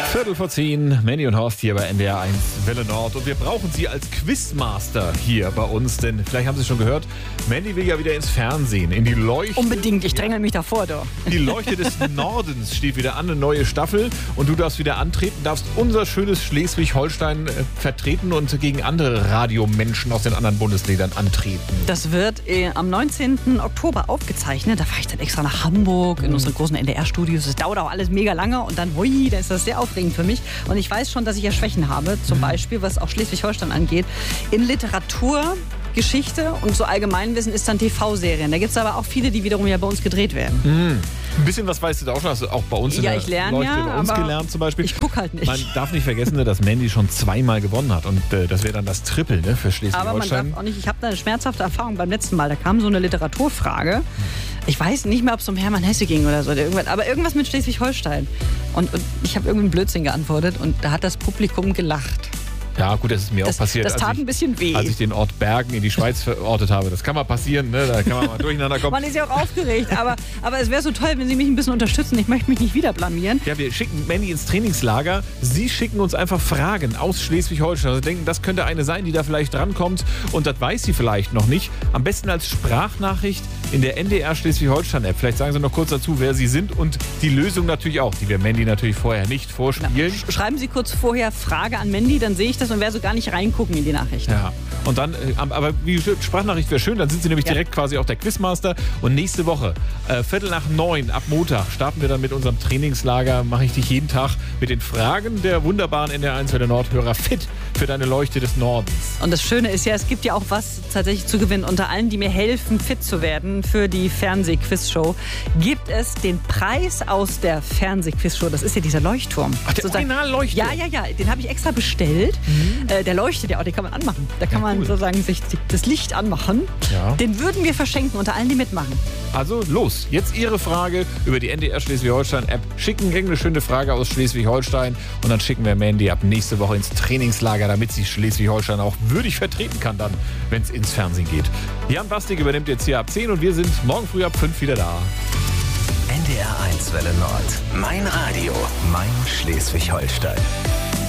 10:15, Mandy und Horst hier bei NDR 1 Welle Nord. Und wir brauchen Sie als Quizmaster hier bei uns, denn vielleicht haben Sie es schon gehört, Mandy will ja wieder ins Fernsehen, in die Leuchte. Unbedingt, ich dränge mich davor, doch. Die Leuchte des Nordens steht wieder an, eine neue Staffel. Und du darfst wieder antreten, darfst unser schönes Schleswig-Holstein vertreten und gegen andere Radiomenschen aus den anderen Bundesländern antreten. Das wird am 19. Oktober aufgezeichnet. Da fahre ich dann extra nach Hamburg in unsere großen NDR-Studios. Das dauert auch alles mega lange und dann, da ist das sehr aufregend für mich. Und ich weiß schon, dass ich ja Schwächen habe, zum Beispiel, was auch Schleswig-Holstein angeht. In Literatur, Geschichte und so Allgemeinwissen ist dann TV-Serien. Da gibt es aber auch viele, die wiederum ja bei uns gedreht werden. Ein bisschen was weißt du da auch schon, hast du auch bei uns in der ich lerne Leuchte ja, bei uns aber gelernt zum Beispiel. Ich gucke halt nicht. Man darf nicht vergessen, dass Mandy schon zweimal gewonnen hat und das wäre dann das Triple für Schleswig-Holstein. Aber man darf auch nicht, ich habe da eine schmerzhafte Erfahrung beim letzten Mal. Da kam so eine Literaturfrage. Ich weiß nicht mehr, ob es um Hermann Hesse ging oder so. Aber irgendwas mit Schleswig-Holstein. Und ich habe irgendeinen Blödsinn geantwortet und da hat das Publikum gelacht. Ja, gut, das ist mir auch passiert. Das tat ein bisschen weh. Als ich den Ort Bergen in die Schweiz verortet habe. Das kann mal passieren, ne? Da kann man mal durcheinander kommen. Man ist ja auch aufgeregt, aber es wäre so toll, wenn Sie mich ein bisschen unterstützen. Ich möchte mich nicht wieder blamieren. Ja, wir schicken Mandy ins Trainingslager. Sie schicken uns einfach Fragen aus Schleswig-Holstein. Also denken, das könnte eine sein, die da vielleicht drankommt. Und das weiß sie vielleicht noch nicht. Am besten als Sprachnachricht in der NDR Schleswig-Holstein-App. Vielleicht sagen Sie noch kurz dazu, wer Sie sind und die Lösung natürlich auch, die wir Mandy natürlich vorher nicht vorspielen. Schreiben Sie kurz vorher Frage an Mandy, dann sehe ich das und werde so gar nicht reingucken in die Nachricht. Ja, und dann, aber wie Sprachnachricht wäre schön, dann sind Sie nämlich direkt quasi auch der Quizmaster. Und nächste Woche, 8:45 ab Montag, starten wir dann mit unserem Trainingslager. Mache ich dich jeden Tag mit den Fragen der wunderbaren NDR 1 Welle Nord-Hörer fit für deine Leuchte des Nordens. Und das Schöne ist ja, es gibt ja auch was tatsächlich zu gewinnen. Unter allen, die mir helfen, fit zu werden für die Fernseh-Quiz-Show, gibt es den Preis aus der Fernseh-Quiz-Show. Das ist ja dieser Leuchtturm. Ach, der Original-Leuchtturm? Ja, den habe ich extra bestellt. Der leuchtet ja auch, den kann man anmachen. Da kann man sozusagen sich das Licht anmachen. Ja. Den würden wir verschenken unter allen, die mitmachen. Also los, jetzt Ihre Frage über die NDR Schleswig-Holstein-App. Schicken irgendeine schöne Frage aus Schleswig-Holstein und dann schicken wir Mandy ab nächste Woche ins Trainingslager, damit sie Schleswig-Holstein auch würdig vertreten kann dann, wenn es ins Fernsehen geht. Jan Bastig übernimmt jetzt hier ab 10 und wir sind morgen früh ab 5 wieder da. NDR 1 Welle Nord. Mein Radio, mein Schleswig-Holstein.